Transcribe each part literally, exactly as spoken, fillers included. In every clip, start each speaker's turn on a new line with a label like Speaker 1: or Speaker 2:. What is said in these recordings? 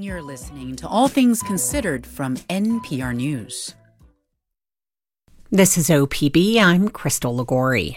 Speaker 1: You're listening to All Things Considered from N P R News.
Speaker 2: This is O P B. I'm Crystal Ligori.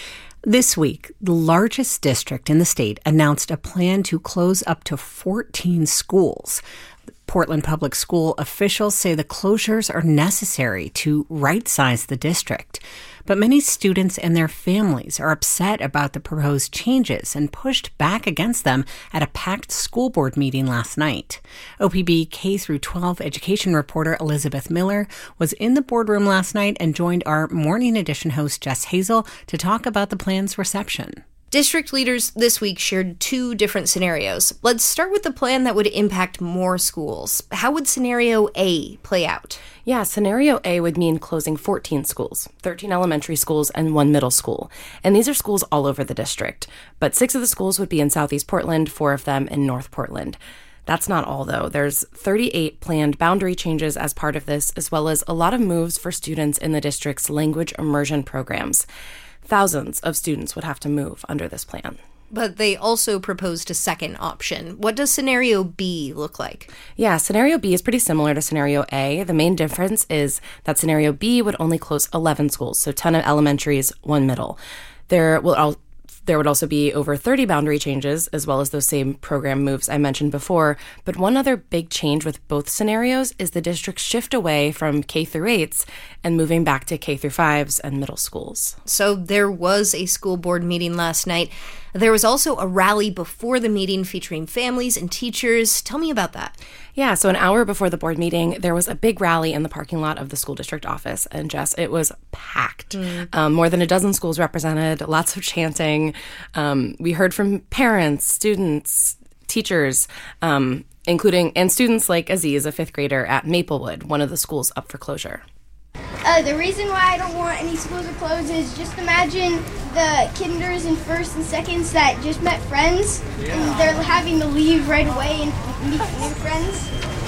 Speaker 2: This week, the largest district in the state announced a plan to close up to fourteen schools. Portland Public School officials say the closures are necessary to right-size the district. But many students and their families are upset about the proposed changes and pushed back against them at a packed school board meeting last night. O P B K through twelve education reporter Elizabeth Miller was in the boardroom last night and joined our Morning Edition host Jess Hazel to talk about the plan's reception.
Speaker 3: District leaders this week shared two different scenarios. Let's start with the plan that would impact more schools. How would Scenario A play out?
Speaker 4: Yeah, Scenario A would mean closing fourteen schools, thirteen elementary schools, and one middle school. And these are schools all over the district. But six of the schools would be in Southeast Portland, four of them in North Portland. That's not all, though. There's thirty-eight planned boundary changes as part of this, as well as a lot of moves for students in the district's language immersion programs. Thousands of students would have to move under this plan.
Speaker 3: But they also proposed a second option. What does Scenario B look like?
Speaker 4: Yeah, Scenario B is pretty similar to Scenario A. The main difference is that Scenario B would only close eleven schools, so ten elementaries, one middle. There will all There would also be over thirty boundary changes, as well as those same program moves I mentioned before. But one other big change with both scenarios is the district's shift away from K through eights and moving back to K through fives and middle schools.
Speaker 3: So there was a school board meeting last night. There was also a rally before the meeting featuring families and teachers. Tell me about that.
Speaker 4: Yeah, so an hour before the board meeting, there was a big rally in the parking lot of the school district office. And Jess, it was packed. Mm. Um, more than a dozen schools represented, lots of chanting. Um, we heard from parents, students, teachers, um, including, and students like Aziz, a fifth grader at Maplewood, one of the schools up for closure.
Speaker 5: Uh, the reason why I don't want any schools to close is just imagine the kinders and first and seconds that just met friends, yeah. and they're having to leave right away and meet new friends.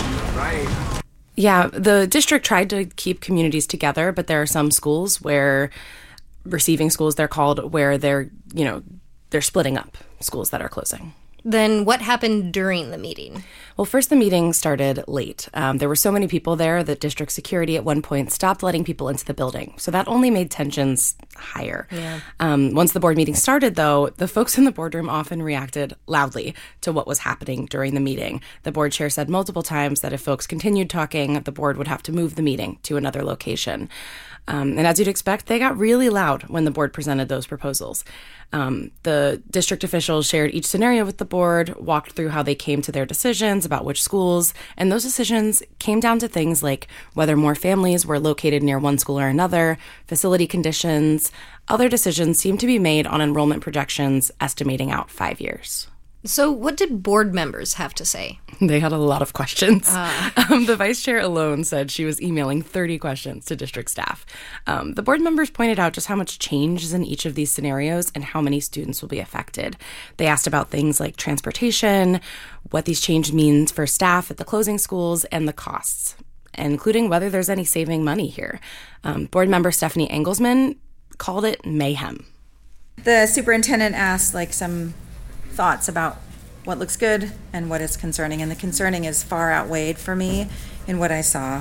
Speaker 4: Right. Yeah, the district tried to keep communities together, but there are some schools where, receiving schools they're called, where they're, you know, they're splitting up schools that are closing.
Speaker 3: Then what happened during the meeting?
Speaker 4: Well, first, the meeting started late. Um, there were so many people there that district security at one point stopped letting people into the building. So that only made tensions higher. Yeah. Um, once the board meeting started, though, the folks in the boardroom often reacted loudly to what was happening during the meeting. The board chair said multiple times that if folks continued talking, the board would have to move the meeting to another location. Um, and as you'd expect, they got really loud when the board presented those proposals. Um, the district officials shared each scenario with the board, walked through how they came to their decisions about which schools, and those decisions came down to things like whether more families were located near one school or another, facility conditions. Other decisions seemed to be made on enrollment projections, estimating out five years.
Speaker 3: So what did board members have to say?
Speaker 4: They had a lot of questions.
Speaker 3: Uh.
Speaker 4: Um, the vice chair alone said she was emailing thirty questions to district staff. Um, the board members pointed out just how much change is in each of these scenarios and how many students will be affected. They asked about things like transportation, what these changes mean for staff at the closing schools, and the costs, including whether there's any saving money here. Um, board member Stephanie Engelsman called it mayhem.
Speaker 6: The superintendent asked like some thoughts about what looks good and what is concerning, and the concerning is far outweighed for me in what I saw.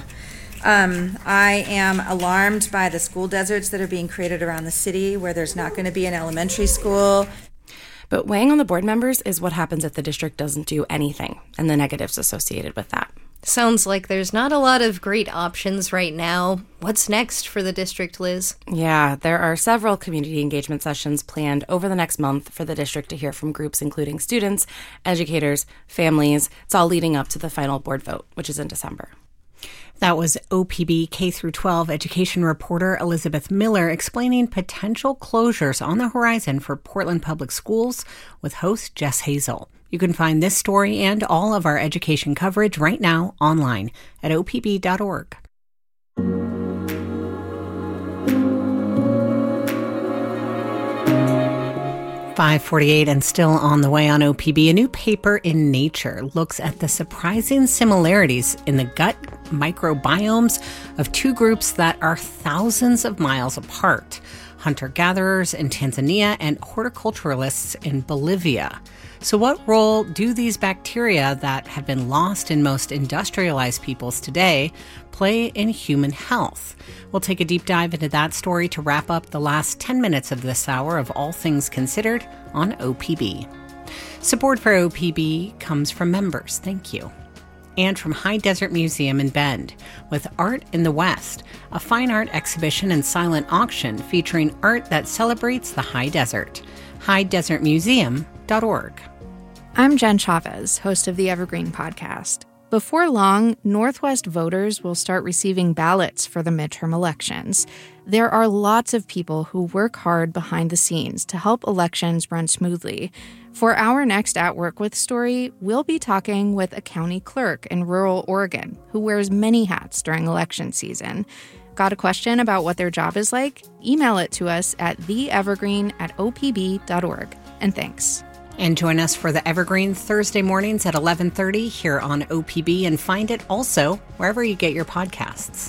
Speaker 6: Um, I am alarmed by the school deserts that are being created around the city where there's not going to be an elementary school.
Speaker 4: But weighing on the board members is what happens if the district doesn't do anything and the negatives associated with that.
Speaker 3: Sounds like there's not a lot of great options right now. What's next for the district, Liz?
Speaker 4: Yeah, there are several community engagement sessions planned over the next month for the district to hear from groups including students, educators, families. It's all leading up to the final board vote, which is in December.
Speaker 2: That was O P B K through twelve education reporter Elizabeth Miller explaining potential closures on the horizon for Portland Public Schools with host Jess Hazel. You can find this story and all of our education coverage right now online at O P B dot org. five forty-eight and still on the way on O P B. A new paper in Nature looks at the surprising similarities in the gut microbiomes of two groups that are thousands of miles apart: hunter-gatherers in Tanzania and horticulturalists in Bolivia. So what role do these bacteria that have been lost in most industrialized peoples today play in human health? We'll take a deep dive into that story to wrap up the last ten minutes of this hour of All Things Considered on O P B. Support for O P B comes from members. Thank you. And from High Desert Museum in Bend, with Art in the West, a fine art exhibition and silent auction featuring art that celebrates the high desert. high desert museum dot org.
Speaker 7: I'm Jen Chavez, host of the Evergreen Podcast. Before long, Northwest voters will start receiving ballots for the midterm elections. There are lots of people who work hard behind the scenes to help elections run smoothly. For our next At Work With story, we'll be talking with a county clerk in rural Oregon who wears many hats during election season. Got a question about what their job is like? Email it to us at the evergreen at o p b dot org. And thanks.
Speaker 2: And join us for the Evergreen Thursday mornings at eleven thirty here on O P B, and find it also wherever you get your podcasts.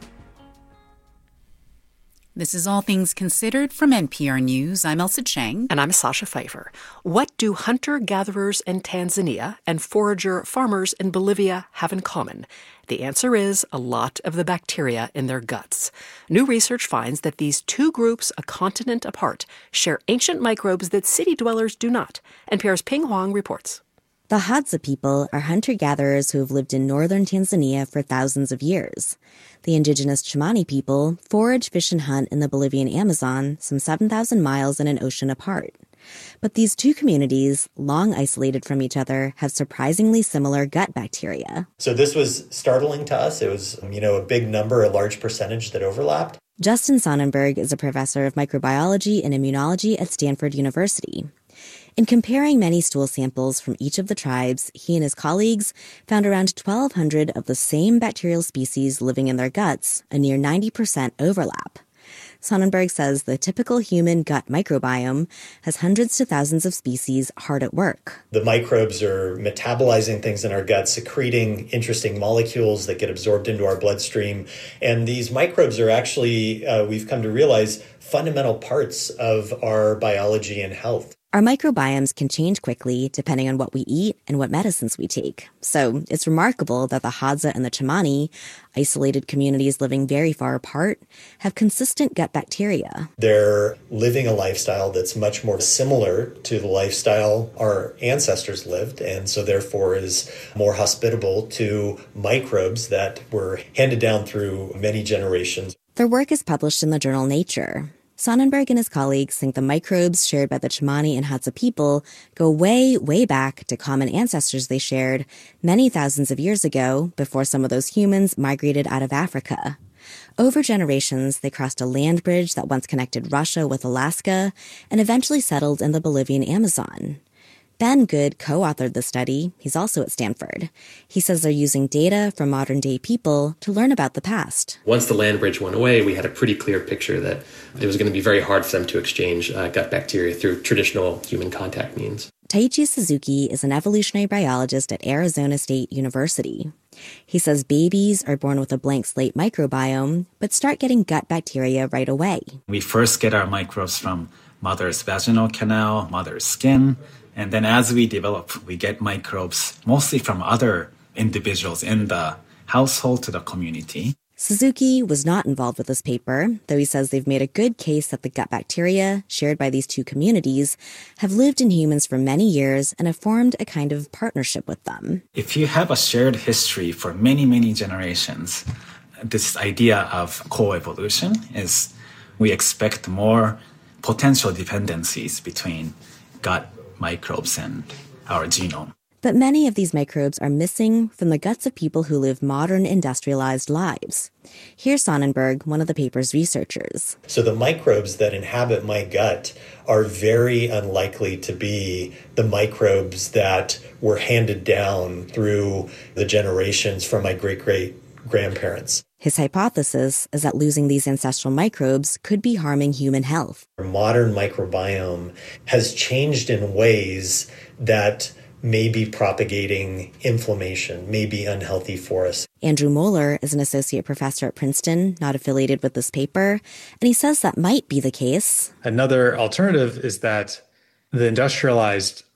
Speaker 1: This is All Things Considered from N P R News. I'm Elsa Chang.
Speaker 8: And I'm Sasha Pfeiffer. What do hunter-gatherers in Tanzania and forager farmers in Bolivia have in common? The answer is a lot of the bacteria in their guts. New research finds that these two groups, a continent apart, share ancient microbes that city dwellers do not. N P R's Ping Huang reports.
Speaker 9: The Hadza people are hunter-gatherers who have lived in northern Tanzania for thousands of years. The indigenous Chimani people forage, fish, and hunt in the Bolivian Amazon, some seven thousand miles and an ocean apart. But these two communities, long isolated from each other, have surprisingly similar gut bacteria.
Speaker 10: So this was startling to us. It was, you know, a big number, a large percentage that overlapped.
Speaker 9: Justin Sonnenberg is a professor of microbiology and immunology at Stanford University. In comparing many stool samples from each of the tribes, he and his colleagues found around twelve hundred of the same bacterial species living in their guts, a near ninety percent overlap. Sonnenberg says the typical human gut microbiome has hundreds to thousands of species hard at work.
Speaker 10: The microbes are metabolizing things in our gut, secreting interesting molecules that get absorbed into our bloodstream. And these microbes are actually, uh, we've come to realize, fundamental parts of our biology and health.
Speaker 9: Our microbiomes can change quickly depending on what we eat and what medicines we take. So it's remarkable that the Hadza and the Chimani, isolated communities living very far apart, have consistent gut bacteria.
Speaker 10: They're living a lifestyle that's much more similar to the lifestyle our ancestors lived, and so therefore is more hospitable to microbes that were handed down through many generations.
Speaker 9: Their work is published in the journal Nature. Sonnenberg and his colleagues think the microbes shared by the Chimani and Hadza people go way, way back to common ancestors they shared many thousands of years ago before some of those humans migrated out of Africa. Over generations, they crossed a land bridge that once connected Russia with Alaska and eventually settled in the Bolivian Amazon. Ben Good co-authored the study. He's also at Stanford. He says they're using data from modern-day people to learn about the past.
Speaker 11: Once the land bridge went away, we had a pretty clear picture that it was going to be very hard for them to exchange uh, gut bacteria through traditional human contact means.
Speaker 9: Taichi Suzuki is an evolutionary biologist at Arizona State University. He says babies are born with a blank slate microbiome, but start getting gut bacteria right away.
Speaker 12: We first get our microbes from mother's vaginal canal, mother's skin, and then as we develop, we get microbes mostly from other individuals in the household to the community.
Speaker 9: Suzuki was not involved with this paper, though he says they've made a good case that the gut bacteria, shared by these two communities, have lived in humans for many years and have formed a kind of partnership with them.
Speaker 12: If you have a shared history for many, many generations, this idea of coevolution is we expect more potential dependencies between gut microbes and our genome.
Speaker 9: But many of these microbes are missing from the guts of people who live modern industrialized lives. Here's Sonnenberg, one of the paper's researchers.
Speaker 10: So the microbes that inhabit my gut are very unlikely to be the microbes that were handed down through the generations from my great-great-grandparents.
Speaker 9: His hypothesis is that losing these ancestral microbes could be harming human health.
Speaker 10: Our modern microbiome has changed in ways that may be propagating inflammation, may be unhealthy for us.
Speaker 9: Andrew Moeller is an associate professor at Princeton, not affiliated with this paper, and he says that might be the case.
Speaker 13: Another alternative is that the industrialized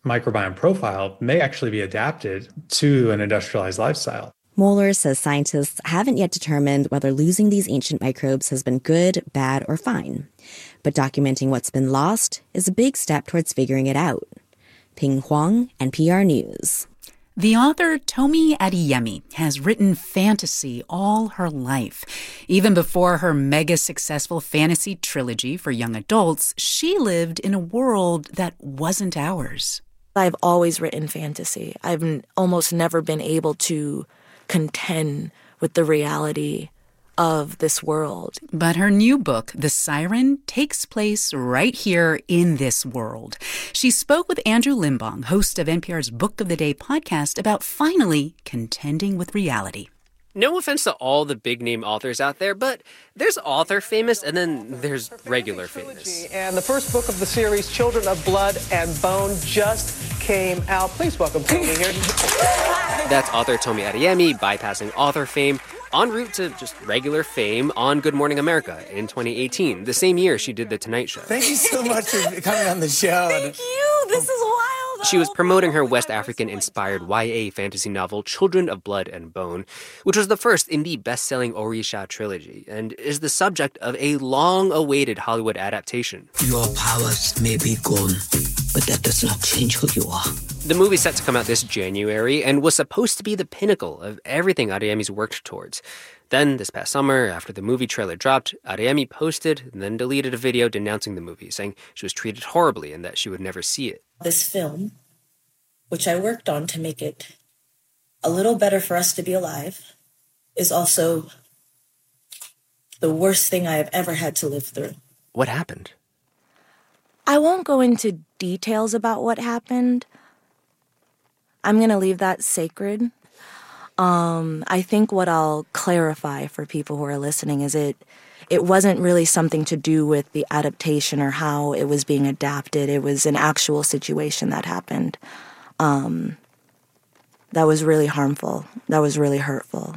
Speaker 13: microbiome profile may actually be adapted to an industrialized lifestyle.
Speaker 9: Moeller says scientists haven't yet determined whether losing these ancient microbes has been good, bad, or fine. But documenting what's been lost is a big step towards figuring it out. Ping Huang, N P R News.
Speaker 1: The author Tomi Adeyemi has written fantasy all her life. Even before her mega-successful fantasy trilogy for young adults, she lived in a world that wasn't ours.
Speaker 14: I've always written fantasy. I've n- almost never been able to contend with the reality of this world.
Speaker 1: But her new book, The Siren, takes place right here in this world. She spoke with Andrew Limbong, host of N P R's Book of the Day podcast, about finally contending with reality.
Speaker 15: No offense to all the big-name authors out there, but there's author famous and then there's regular famous.
Speaker 16: And the first book of the series, Children of Blood and Bone, just came out. Please welcome Tomi here.
Speaker 15: That's author Tomi Adeyemi bypassing author fame en route to just regular fame on Good Morning America in twenty eighteen, the same year she did The Tonight Show.
Speaker 17: Thank you so much for coming on the show.
Speaker 14: Thank you. This is wild.
Speaker 15: She was promoting her West African-inspired Y A fantasy novel, Children of Blood and Bone, which was the first in the best-selling Orisha trilogy, and is the subject of a long-awaited Hollywood adaptation.
Speaker 18: Your powers may be gone, but that does not change who you are.
Speaker 15: The movie's set to come out this January and was supposed to be the pinnacle of everything Adeyemi's worked towards. Then, this past summer, after the movie trailer dropped, Adeyemi posted and then deleted a video denouncing the movie, saying she was treated horribly and that she would never see it.
Speaker 14: This film, which I worked on to make it a little better for us to be alive, is also the worst thing I have ever had to live through.
Speaker 15: What happened?
Speaker 14: I won't go into details about what happened. I'm going to leave that sacred. Um, I think what I'll clarify for people who are listening is it it wasn't really something to do with the adaptation or how it was being adapted. It was an actual situation that happened. Um, that was really harmful. That was really hurtful.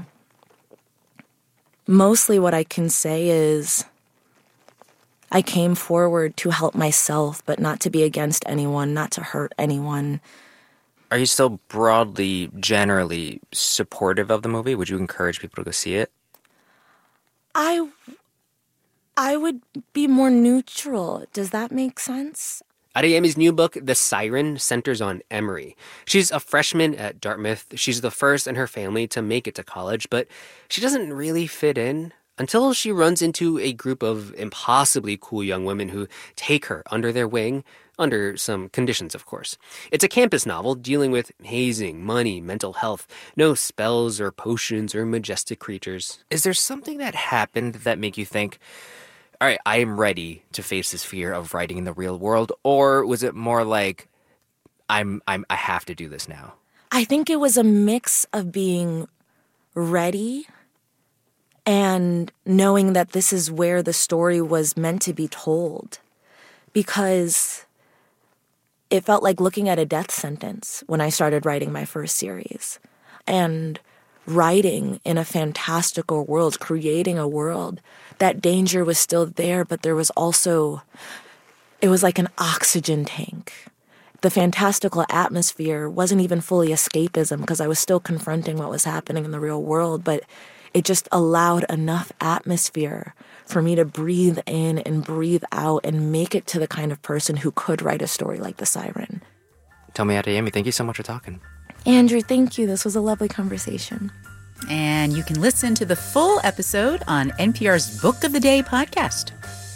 Speaker 14: Mostly what I can say is I came forward to help myself, but not to be against anyone, not to hurt anyone.
Speaker 19: Are you still broadly, generally supportive of the movie? Would you encourage people to go see it?
Speaker 14: I, I would be more neutral. Does that make sense?
Speaker 15: Adeyemi's new book, The Siren, centers on Emery. She's a freshman at Dartmouth. She's the first in her family to make it to college, but she doesn't really fit in until she runs into a group of impossibly cool young women who take her under their wing, under some conditions, of course. It's a campus novel dealing with hazing, money, mental health, no spells or potions or majestic creatures.
Speaker 19: Is there something that happened that make you think, all right, I am ready to face this fear of writing in the real world? Or was it more like, I'm, I'm, I have to do this now?
Speaker 14: I think it was a mix of being ready and knowing that this is where the story was meant to be told. Because it felt like looking at a death sentence when I started writing my first series. And writing in a fantastical world, creating a world, that danger was still there, but there was also, it was like an oxygen tank. The fantastical atmosphere wasn't even fully escapism because I was still confronting what was happening in the real world, but it just allowed enough atmosphere for me to breathe in and breathe out and make it to the kind of person who could write a story like The Siren.
Speaker 19: Tomi Adeyemi, thank you so much for talking.
Speaker 14: Andrew, thank you. This was a lovely conversation.
Speaker 1: And you can listen to the full episode on N P R's Book of the Day podcast.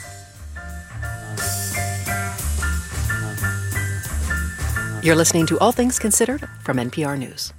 Speaker 8: You're listening to All Things Considered from N P R News.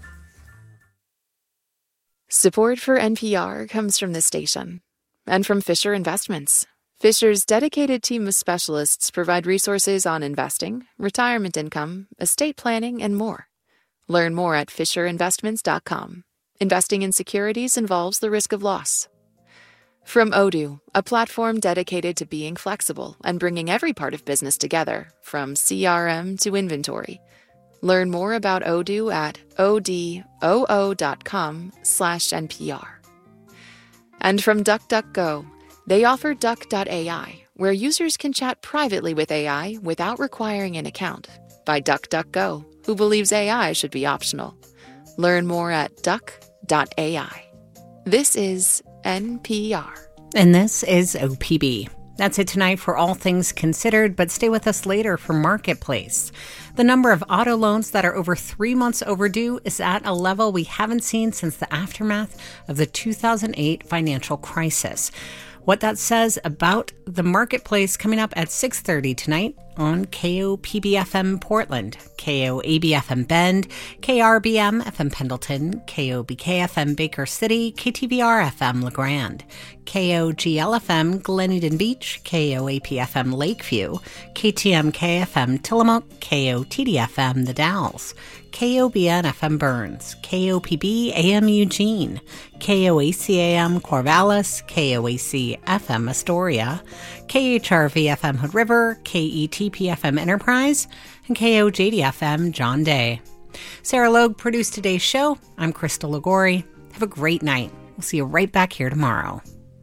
Speaker 7: Support for N P R comes from this station and from Fisher Investments. Fisher's dedicated team of specialists provide resources on investing, retirement income, estate planning, and more. Learn more at fisher investments dot com. Investing in securities involves the risk of loss. From Odoo, a platform dedicated to being flexible and bringing every part of business together, from C R M to inventory. Learn more about Odoo at odoo dot com slash N P R. And from DuckDuckGo, they offer Duck dot A I, where users can chat privately with A I without requiring an account, by DuckDuckGo, who believes A I should be optional. Learn more at duck dot A I. This is N P R.
Speaker 2: And this is O P B. That's it tonight for All Things Considered, but stay with us later for Marketplace. The number of auto loans that are over three months overdue is at a level we haven't seen since the aftermath of the two thousand eight financial crisis. What that says about the Marketplace coming up at six thirty tonight on K O P B F M Portland, K O A B F M Bend, K R B M F M Pendleton, K O B K F M Baker City, K T V R F M LeGrand, K O G L F M Gleneden Beach, K O A P F M Lakeview, K T M K F M Tillamook, K O T D F M The Dalles, K O B N F M Burns, K O P B A M Eugene, K O A C A M Corvallis, K O A C F M Astoria, K H R V F M Hood River, K E T P F M Enterprise, and K O J D F M John Day. Sarah Logue produced today's show. I'm Crystal Ligori. Have a great night. We'll see you right back here tomorrow.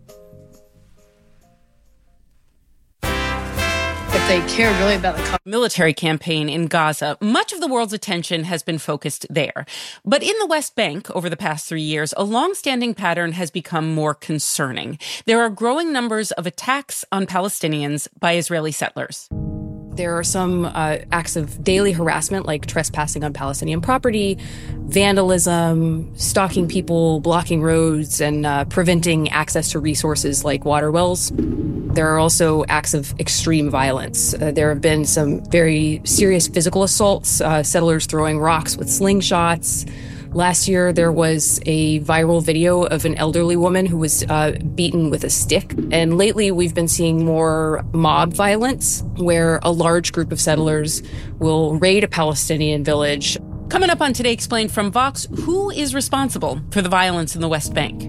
Speaker 20: If they care really about the military campaign in Gaza, much of the world's attention has been focused there. But in the West Bank, over the past three years, a long-standing pattern has become more concerning. There are growing numbers of attacks on Palestinians by Israeli settlers. There are some uh, acts of daily harassment, like trespassing on Palestinian property, vandalism, stalking people, blocking roads, and uh, preventing access to resources like water wells. There are also acts of extreme violence. Uh, there have been some very serious physical assaults, uh, settlers throwing rocks with slingshots. Last year, there was a viral video of an elderly woman who was uh, beaten with a stick. And lately, we've been seeing more mob violence, where a large group of settlers will raid a Palestinian village. Coming up on Today Explained from Vox, who is responsible for the violence in the West Bank?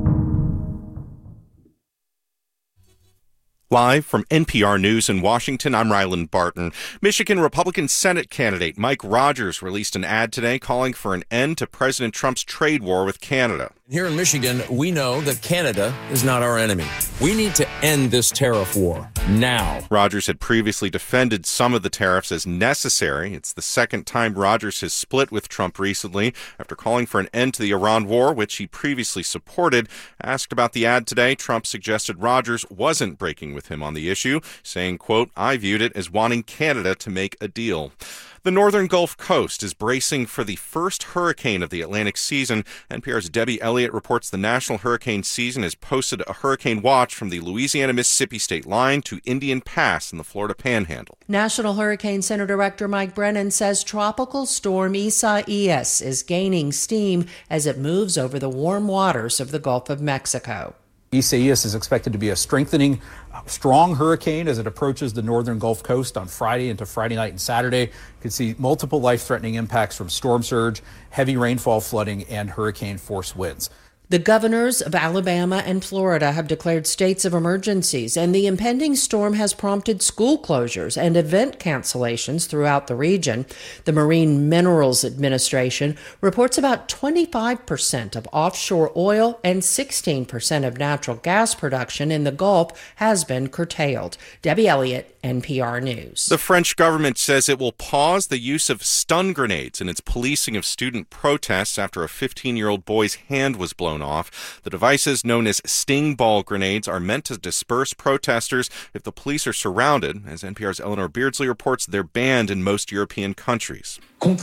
Speaker 21: Live from N P R News in Washington, I'm Ryland Barton. Michigan Republican Senate candidate Mike Rogers released an ad today calling for an end to President Trump's trade war with Canada.
Speaker 22: Here in Michigan, we know that Canada is not our enemy. We need to end this tariff war now.
Speaker 21: Rogers had previously defended some of the tariffs as necessary. It's the second time Rogers has split with Trump recently after calling for an end to the Iran war, which he previously supported. Asked about the ad today, Trump suggested Rogers wasn't breaking with him on the issue, saying, quote, "I viewed it as wanting Canada to make a deal." The northern Gulf Coast is bracing for the first hurricane of the Atlantic season. N P R's Debbie Elliott reports the National Hurricane Season has posted a hurricane watch from the Louisiana-Mississippi state line to Indian Pass in the Florida Panhandle.
Speaker 23: National Hurricane Center Director Mike Brennan says tropical storm Isaias is gaining steam as it moves over the warm waters of the Gulf of Mexico.
Speaker 24: Isaias is expected to be a strengthening, strong hurricane as it approaches the northern Gulf Coast on Friday into Friday night and Saturday. You could see multiple life-threatening impacts from storm surge, heavy rainfall, flooding, and hurricane-force winds.
Speaker 23: The governors of Alabama and Florida have declared states of emergencies, and the impending storm has prompted school closures and event cancellations throughout the region. The Marine Minerals Administration reports about twenty-five percent of offshore oil and sixteen percent of natural gas production in the Gulf has been curtailed. Debbie Elliott, N P R News.
Speaker 21: The French government says it will pause the use of stun grenades in its policing of student protests after a fifteen-year-old boy's hand was blown off. The devices, known as sting ball grenades, are meant to disperse protesters if the police are surrounded. As N P R's Eleanor Beardsley reports, they're banned in most European countries.
Speaker 25: In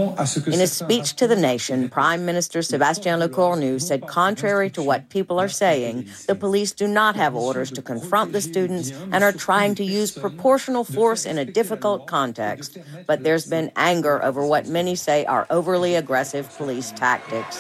Speaker 25: a speech to the nation, Prime Minister Sébastien Lecornu said contrary to what people are saying, the police do not have orders to confront the students and are trying to use proportional force in a difficult context. But there's been anger over what many say are overly aggressive police tactics.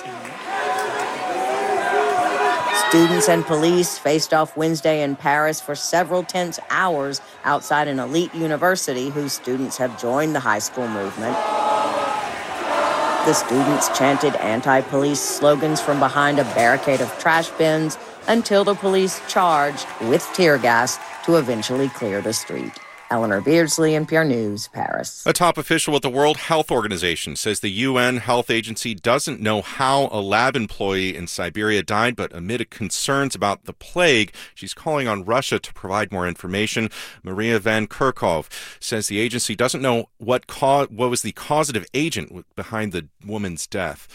Speaker 25: Students and police faced off Wednesday in Paris for several tense hours outside an elite university whose students have joined the high school movement. The students chanted anti-police slogans from behind a barricade of trash bins until the police charged with tear gas to eventually clear the street. Eleanor Beardsley, N P R News, Paris.
Speaker 21: A top official at the World Health Organization says the U N Health Agency doesn't know how a lab employee in Siberia died, but amid concerns about the plague, she's calling on Russia to provide more information. Maria Van Kerkhove says the agency doesn't know what, co- what was the causative agent behind the woman's death.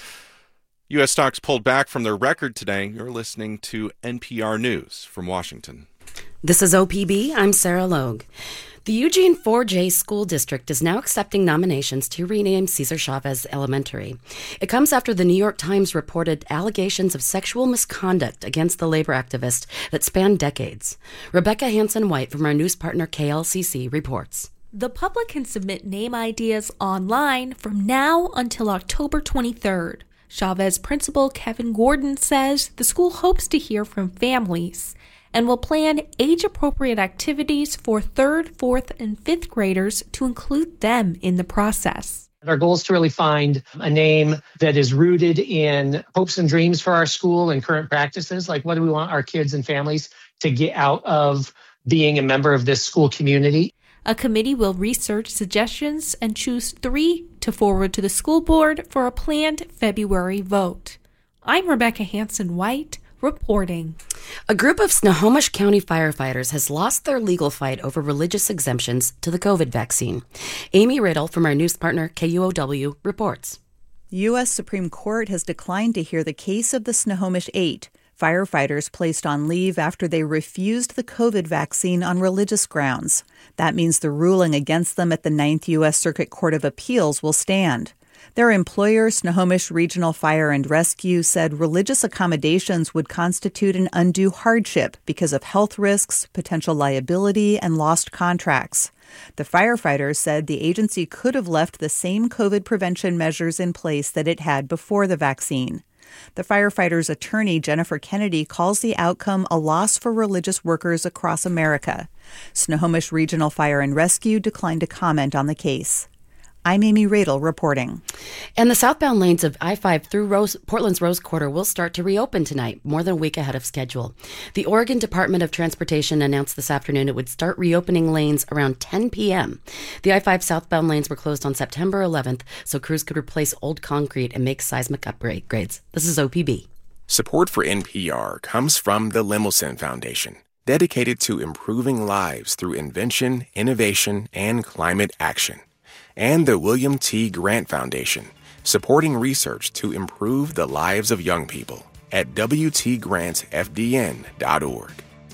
Speaker 21: U S stocks pulled back from their record today. You're listening to N P R News from Washington.
Speaker 3: This is O P B. I'm Sarah Logue. The Eugene four J School District is now accepting nominations to rename Cesar Chavez Elementary. It comes after the New York Times reported allegations of sexual misconduct against the labor activist that spanned decades. Rebecca Hanson-White from our news partner K L C C reports.
Speaker 4: The public can submit name ideas online from now until October twenty-third. Chavez principal Kevin Gordon says the school hopes to hear from families and will plan age-appropriate activities for third, fourth, and fifth graders to include them in the process.
Speaker 5: Our goal is to really find a name that is rooted in hopes and dreams for our school and current practices. Like, what do we want our kids and families to get out of being a member of this school community?
Speaker 4: A committee will research suggestions and choose three to forward to the school board for a planned February vote. I'm Rebecca Hanson-White, reporting.
Speaker 3: A group of Snohomish County firefighters has lost their legal fight over religious exemptions to the COVID vaccine. Amy Riddle from our news partner K U O W reports.
Speaker 6: U S Supreme Court has declined to hear the case of the Snohomish Eight, firefighters placed on leave after they refused the COVID vaccine on religious grounds. That means the ruling against them at the Ninth U S Circuit Court of Appeals will stand. Their employer, Snohomish Regional Fire and Rescue, said religious accommodations would constitute an undue hardship because of health risks, potential liability, and lost contracts. The firefighters said the agency could have left the same COVID prevention measures in place that it had before the vaccine. The firefighters' attorney, Jennifer Kennedy, calls the outcome a loss for religious workers across America. Snohomish Regional Fire and Rescue declined to comment on the case. I'm Amy Radel reporting.
Speaker 3: And the southbound lanes of I five through Rose, Portland's Rose Quarter will start to reopen tonight, more than a week ahead of schedule. The Oregon Department of Transportation announced this afternoon it would start reopening lanes around ten p.m. The I five southbound lanes were closed on September eleventh, so crews could replace old concrete and make seismic upgrades. This is O P B.
Speaker 11: Support for N P R comes from the Lemelson Foundation, dedicated to improving lives through invention, innovation, and climate action. And the William T. Grant Foundation, supporting research to improve the lives of young people at W T grants F D N dot org.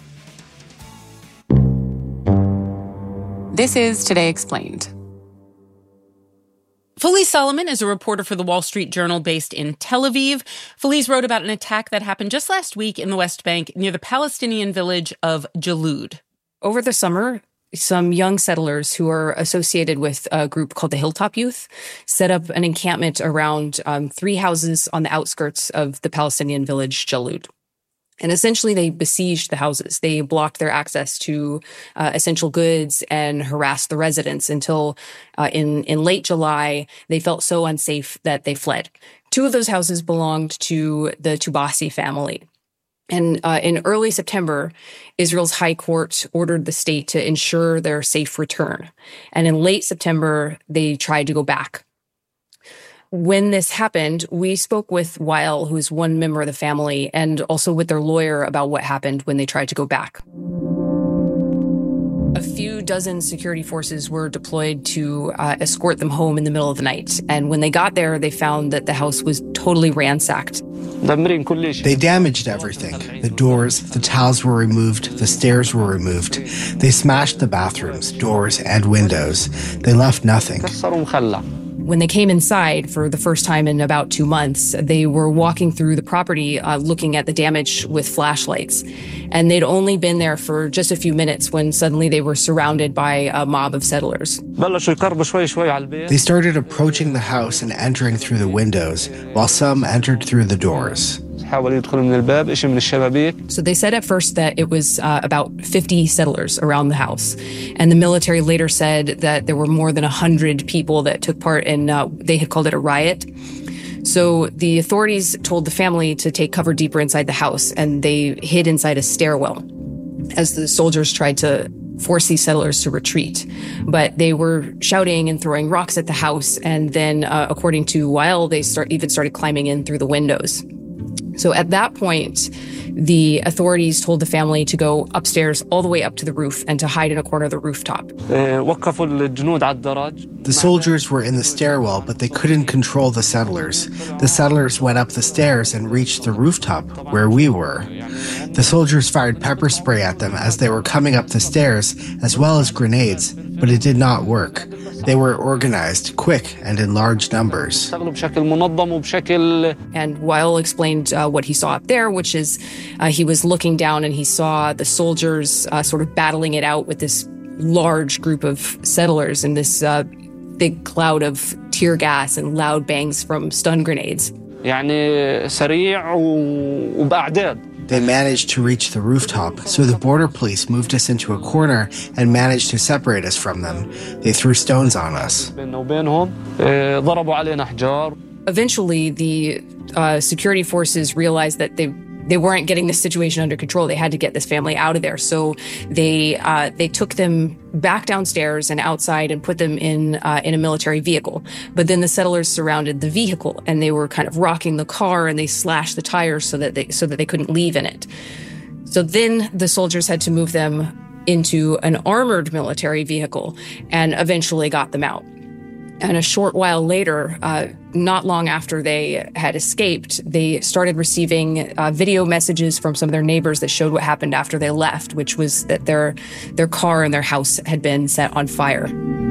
Speaker 26: This is Today Explained.
Speaker 20: Felice Solomon is a reporter for the Wall Street Journal based in Tel Aviv. Felice wrote about an attack that happened just last week in the West Bank near the Palestinian village of Jalud.
Speaker 26: Over the summer, some young settlers who are associated with a group called the Hilltop Youth set up an encampment around um, three houses on the outskirts of the Palestinian village Jalud. And essentially, they besieged the houses. They blocked their access to uh, essential goods and harassed the residents until uh, in, in late July, they felt so unsafe that they fled. Two of those houses belonged to the Tubasi family. And uh, in early September, Israel's high court ordered the state to ensure their safe return. And in late September, they tried to go back. When this happened, we spoke with Wael, who's one member of the family, and also with their lawyer about what happened when they tried to go back. A few dozen security forces were deployed to uh, escort them home in the middle of the night. And when they got there, they found that the house was totally ransacked.
Speaker 27: They damaged everything. The doors, the tiles were removed, the stairs were removed. They smashed the bathrooms, doors, and windows. They left nothing.
Speaker 26: When they came inside for the first time in about two months, they were walking through the property, uh, looking at the damage with flashlights. And they'd only been there for just a few minutes when suddenly they were surrounded by a mob of settlers.
Speaker 27: They started approaching the house and entering through the windows, while some entered through the doors.
Speaker 26: So they said at first that it was uh, about fifty settlers around the house. And the military later said that there were more than one hundred people that took part in, uh, they had called it a riot. So the authorities told the family to take cover deeper inside the house, and they hid inside a stairwell as the soldiers tried to force these settlers to retreat. But they were shouting and throwing rocks at the house. And then, uh, according to Wael, they start, even started climbing in through the windows. So at that point, the authorities told the family to go upstairs all the way up to the roof and to hide in a corner of the rooftop.
Speaker 27: The soldiers were in the stairwell, but they couldn't control the settlers. The settlers went up the stairs and reached the rooftop, where we were. The soldiers fired pepper spray at them as they were coming up the stairs, as well as grenades, but it did not work. They were organized, quick, and in large numbers.
Speaker 26: And Wael explained uh, what he saw up there, which is uh, he was looking down and he saw the soldiers uh, sort of battling it out with this large group of settlers and this uh, big cloud of tear gas and loud bangs from stun grenades.
Speaker 27: They managed to reach the rooftop, so the border police moved us into a corner and managed to separate us from them. They threw stones on us.
Speaker 26: Eventually, the uh, security forces realized that they they weren't getting this situation under control. They had to get this family out of there. So they uh, they took them back downstairs and outside and put them in uh, in a military vehicle. But then the settlers surrounded the vehicle and they were kind of rocking the car and they slashed the tires so that they so that they couldn't leave in it. So then the soldiers had to move them into an armored military vehicle and eventually got them out. And a short while later, uh, not long after they had escaped, they started receiving uh, video messages from some of their neighbors that showed what happened after they left, which was that their their car and their house had been set on fire.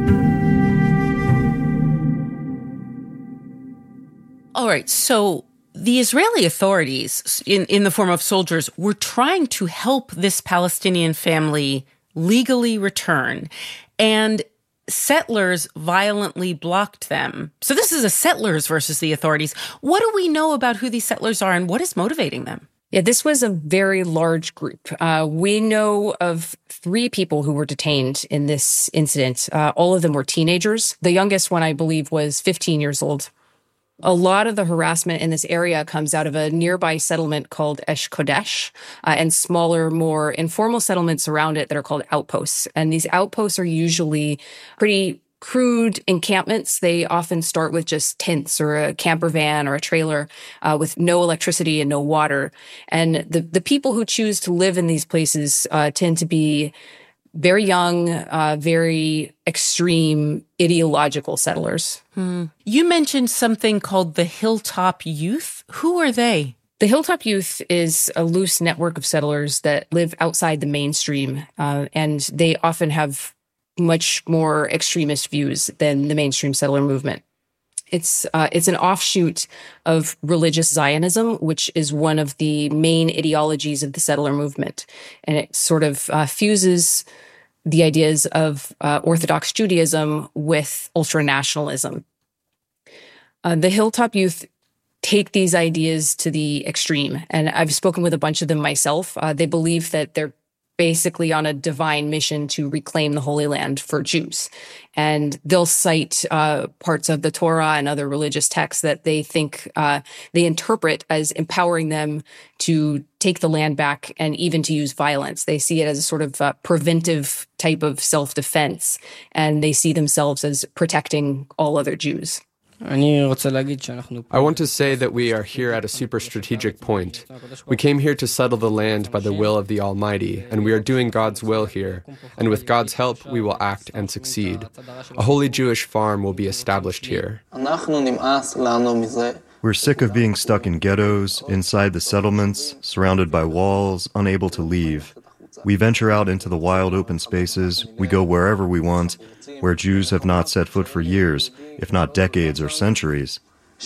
Speaker 20: All right, so the Israeli authorities, in, in the form of soldiers, were trying to help this Palestinian family legally return. And settlers violently blocked them. So this is a settlers versus the authorities. What do we know about who these settlers are and what is motivating them?
Speaker 26: Yeah, this was a very large group. Uh, we know of three people who were detained in this incident. Uh, all of them were teenagers. The youngest one, I believe, was fifteen years old. A lot of the harassment in this area comes out of a nearby settlement called Esh Kodesh uh, and smaller, more informal settlements around it that are called outposts. And these outposts are usually pretty crude encampments. They often start with just tents or a camper van or a trailer uh, with no electricity and no water. And the, the people who choose to live in these places uh, tend to be very young, uh, very extreme ideological settlers.
Speaker 20: Hmm. You mentioned something called the Hilltop Youth. Who are they?
Speaker 26: The Hilltop Youth is a loose network of settlers that live outside the mainstream, uh, and they often have much more extremist views than the mainstream settler movement. It's uh, it's an offshoot of religious Zionism, which is one of the main ideologies of the settler movement. And it sort of uh, fuses the ideas of uh, Orthodox Judaism with ultra-nationalism. Uh, the Hilltop Youth take these ideas to the extreme. And I've spoken with a bunch of them myself. Uh, they believe that they're basically on a divine mission to reclaim the Holy Land for Jews. And they'll cite uh, parts of the Torah and other religious texts that they think uh, they interpret as empowering them to take the land back and even to use violence. They see it as a sort of uh, preventive type of self-defense, and they see themselves as protecting all other Jews.
Speaker 9: I want to say that we are here at a super strategic point. We came here to settle the land by the will of the Almighty, and we are doing God's will here. And with God's help, we will act and succeed. A holy Jewish farm will be established here.
Speaker 10: We're sick of being stuck in ghettos, inside the settlements, surrounded by walls, unable to leave. We venture out into the wild open spaces. We go wherever we want, where Jews have not set foot for years, if not decades or centuries.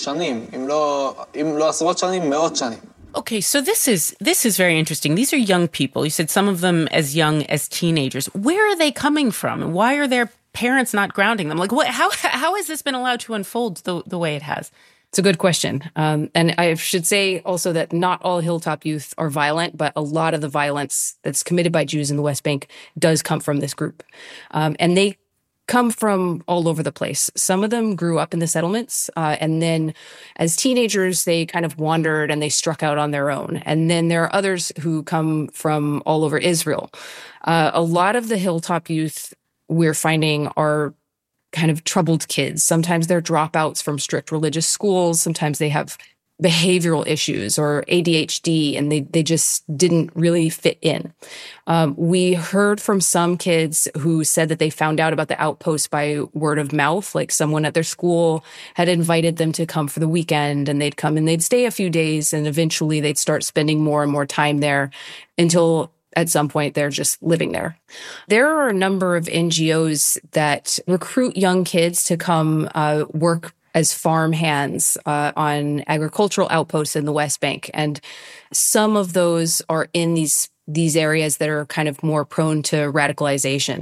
Speaker 20: Okay, so this is this is very interesting. These are young people. You said some of them as young as teenagers. Where are they coming from? Why are their parents not grounding them? Like, what? How how has this been allowed to unfold the the way it has?
Speaker 26: It's a good question. Um, and I should say also that not all Hilltop Youth are violent, but a lot of the violence that's committed by Jews in the West Bank does come from this group. Um, and they come from all over the place. Some of them grew up in the settlements, uh, and then as teenagers, they kind of wandered and they struck out on their own. And then there are others who come from all over Israel. Uh, a lot of the Hilltop youth we're finding are kind of troubled kids. Sometimes they're dropouts from strict religious schools. Sometimes they have behavioral issues or A D H D, and they, they just didn't really fit in. Um, we heard from some kids who said that they found out about the outpost by word of mouth, like someone at their school had invited them to come for the weekend, and they'd come and they'd stay a few days, and eventually they'd start spending more and more time there until at some point they're just living there. There are a number of N G Os that recruit young kids to come uh, work as farm hands uh, on agricultural outposts in the West Bank. And some of those are in these these areas that are kind of more prone to radicalization.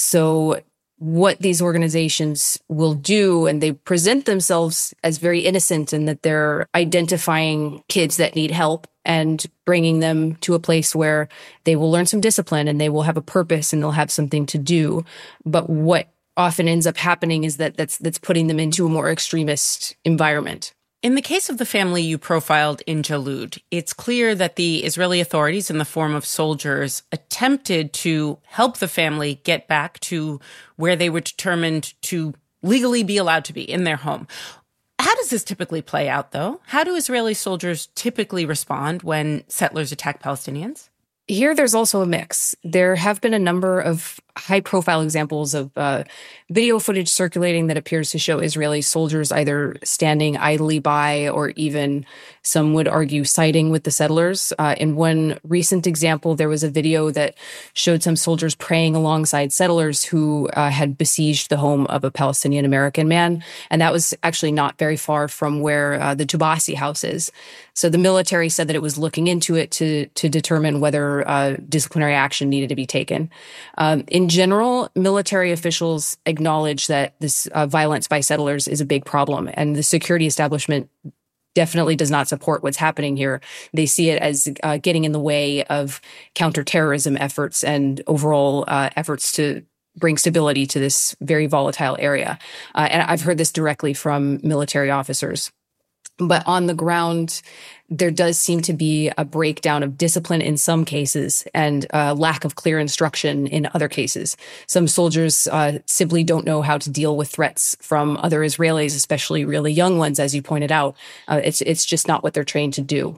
Speaker 26: So what these organizations will do, and they present themselves as very innocent in that they're identifying kids that need help and bringing them to a place where they will learn some discipline and they will have a purpose and they'll have something to do. But what often ends up happening is that that's that's putting them into a more extremist environment.
Speaker 20: In the case of the family you profiled in Jalud, it's clear that the Israeli authorities, in the form of soldiers, attempted to help the family get back to where they were determined to legally be allowed to be, in their home. How does this typically play out, though? How do Israeli soldiers typically respond when settlers attack Palestinians?
Speaker 26: Here, there's also a mix. There have been a number of high-profile examples of uh, video footage circulating that appears to show Israeli soldiers either standing idly by or even, some would argue, siding with the settlers. Uh, in one recent example, there was a video that showed some soldiers praying alongside settlers who uh, had besieged the home of a Palestinian-American man, and that was actually not very far from where uh, the Tubasi house is. So the military said that it was looking into it to to determine whether uh, disciplinary action needed to be taken. Um, in general, military officials acknowledge that this uh, violence by settlers is a big problem, and the security establishment definitely does not support what's happening here. They see it as uh, getting in the way of counterterrorism efforts and overall uh, efforts to bring stability to this very volatile area. Uh, and I've heard this directly from military officers. But on the ground, there does seem to be a breakdown of discipline in some cases and a lack of clear instruction in other cases. Some soldiers uh, simply don't know how to deal with threats from other Israelis, especially really young ones, as you pointed out. Uh, it's it's just not what they're trained to do.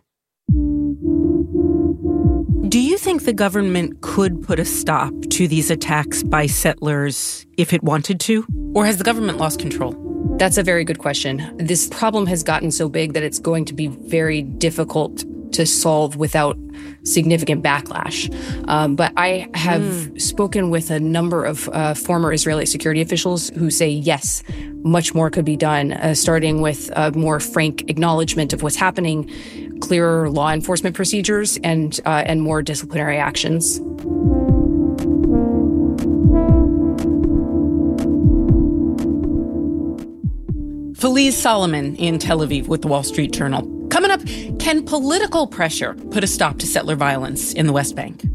Speaker 12: Do you think the government could put a stop to these attacks by settlers if it wanted to?
Speaker 20: Or has the government lost control?
Speaker 26: That's a very good question. This problem has gotten so big that it's going to be very difficult to solve without significant backlash. Um, but I have mm. spoken with a number of uh, former Israeli security officials who say, yes, much more could be done, uh, starting with a more frank acknowledgement of what's happening, clearer law enforcement procedures, and uh, and more disciplinary actions.
Speaker 20: Feliz Solomon in Tel Aviv with the Wall Street Journal. Coming up, can political pressure put a stop to settler violence in the West Bank?